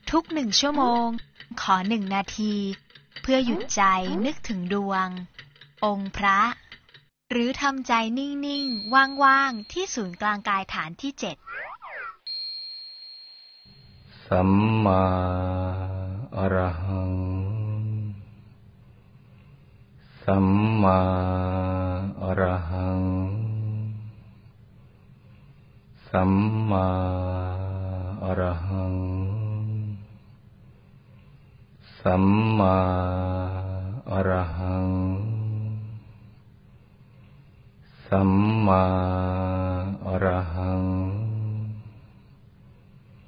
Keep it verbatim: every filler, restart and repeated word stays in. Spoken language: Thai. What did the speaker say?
ทุกหนึ่งชั่วโมงขอหนึ่งนาทีเพื่อหยุดใจนึกถึงดวงองค์พระหรือทำใจนิ่งๆว่างๆที่ศูนย์กลางกายฐานที่เจ็ดสัมมาอรหังสัมมาอรหังสัมมาอรหังสัมมาอรหังสัมมาอรหัง